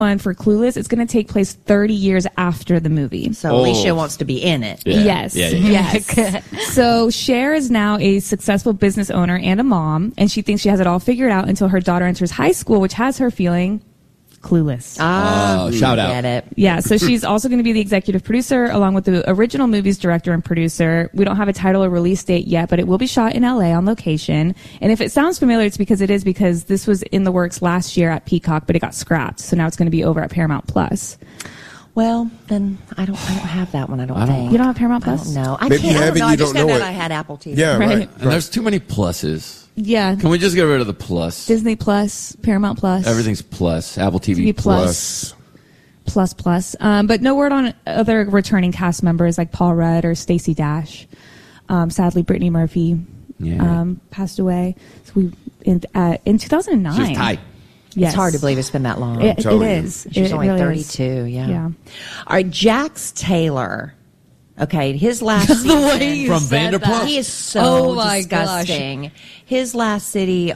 one for Clueless, it's going to take place 30 years after the movie. So Alicia wants to be in it. Yeah. Yes. So Cher is now a successful business owner and a mom, and she thinks she has it all figured out until her daughter enters high school, which has her feeling clueless. Shout out. Get it. Yeah, so she's also going to be the executive producer along with the original movie's director and producer. We don't have a title or release date yet, but it will be shot in LA on location. And if it sounds familiar, it's because this was in the works last year at Peacock, but it got scrapped. So now it's going to be over at Paramount Plus. Well, then I don't have that one. I don't think. You don't have Paramount Plus? No, I Maybe can't. you have it, I you just don't know know that it. I had Apple TV. Yeah, right. And there's too many pluses. Yeah. Can we just get rid of the plus? Disney Plus, Paramount Plus. Everything's plus. Apple TV, Plus. But no word on other returning cast members like Paul Rudd or Stacey Dash. Sadly, Brittany Murphy passed away. So in 2009. She was tight. Yes. It's hard to believe it's been that long. It is. She's It only really 32. is. Yeah. All right, Jax Taylor. Okay, his last season From Vanderpump. He is so my disgusting. His last season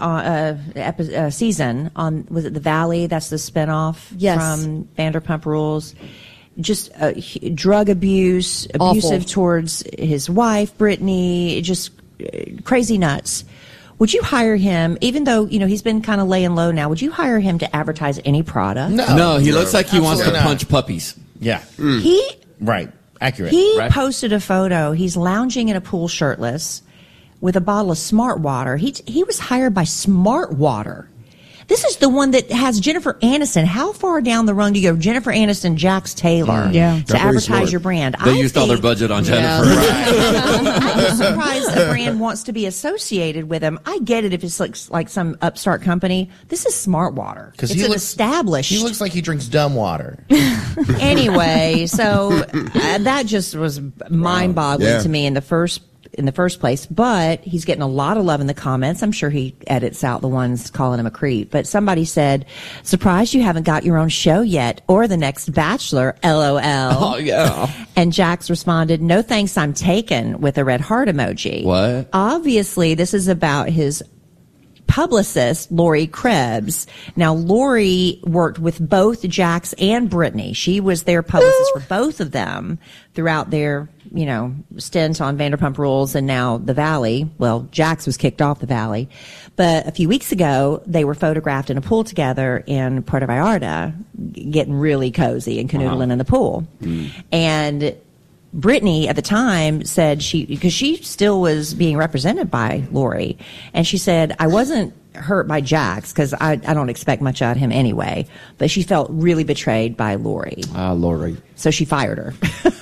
on, was it The Valley? That's the spinoff from Vanderpump Rules. Just drug abuse, abusive towards his wife, Brittany, just crazy nuts. Would you hire him, even though, he's been kind of laying low now, would you hire him to advertise any product? No, he looks like he wants to punch puppies. Yeah. Right. Accurate. He Right. posted a photo. He's lounging in a pool shirtless with a bottle of Smart Water. He was hired by Smart Water. This is the one that has Jennifer Aniston. How far down the rung do you go, Jennifer Aniston, Jax Taylor, to advertise smart. your brand? They used all their budget on Jennifer. I'm surprised a brand wants to be associated with him. I get it if it's like some upstart company. This is Smart Water. It's established. He looks like he drinks dumb water. Anyway, so that just was mind-boggling to me in the first place, but he's getting a lot of love in the comments. I'm sure he edits out the ones calling him a creep. But somebody said, surprised you haven't got your own show yet or the next Bachelor, LOL. Oh, yeah. And Jax responded, no thanks, I'm taken, with a red heart emoji. What? Obviously, this is about his publicist, Lori Krebs. Now, Lori worked with both Jax and Brittany. She was their publicist for both of them throughout their, stint on Vanderpump Rules and now The Valley. Well, Jax was kicked off The Valley. But a few weeks ago, they were photographed in a pool together in Puerto Vallarta, getting really cozy and canoodling in the pool. And Brittany at the time said because she still was being represented by Lori, and she said, I wasn't hurt by Jax because I don't expect much out of him anyway, but she felt really betrayed by Lori. Lori. So she fired her.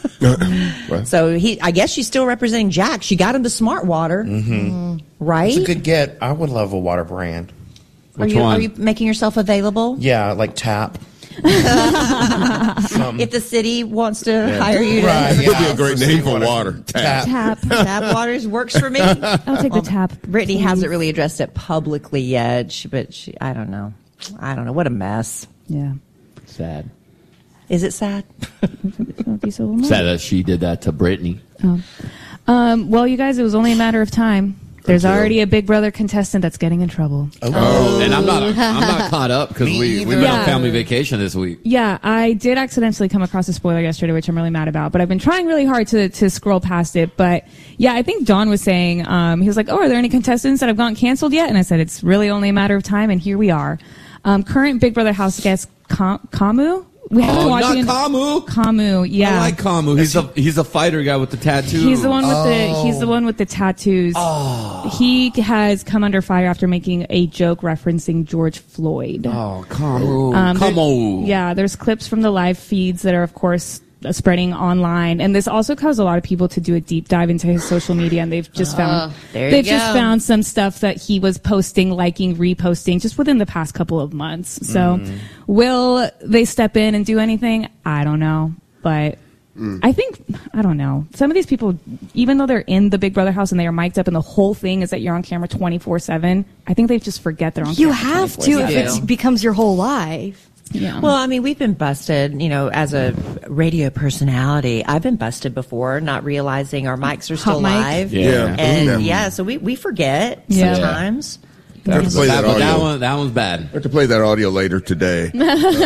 So I guess she's still representing Jax. She got him the Smart Water, right? It's a good get. I would love a water brand. Are you making yourself available? Yeah, like Tap. If the city wants to hire you to It would be a great name for water. Tap Waters works for me. I'll take the tap. Brittany hasn't really addressed it publicly yet, but I don't know. What a mess. Yeah. Sad. Is it sad? Sad that she did that to Brittany. Well, you guys, it was only a matter of time. There's already a Big Brother contestant that's getting in trouble. And I'm not caught up because we went on family vacation this week. Yeah, I did accidentally come across a spoiler yesterday, which I'm really mad about. But I've been trying really hard to scroll past it. But yeah, I think Don was saying, he was like, "Oh, are there any contestants that have gotten canceled yet?" And I said, "It's really only a matter of time." And here we are. Current Big Brother house guest Kamu. We have been watching not Kamu. Kamu, yeah. I like Kamu. He's a fighter guy with the tattoo. He's the one with the tattoos. He has come under fire after making a joke referencing George Floyd. Oh, Kamu. Kamu. Yeah, there's clips from the live feeds that are, of course, spreading online, and this also caused a lot of people to do a deep dive into his social media, and they've just found some stuff that he was posting, liking, reposting just within the past couple of months. So will they step in and do anything? I don't know, but I don't know. Some of these people, even though they're in the Big Brother house and they are mic'd up and the whole thing is that you're on camera 24/7, I think they just forget they're on camera. You have to if it becomes your whole life. Yeah. Well, I mean, we've been busted, as a radio personality. I've been busted before, not realizing our mics are still live. Yeah. And so we forget sometimes. That one's bad. That one's bad. I have to play that audio later today.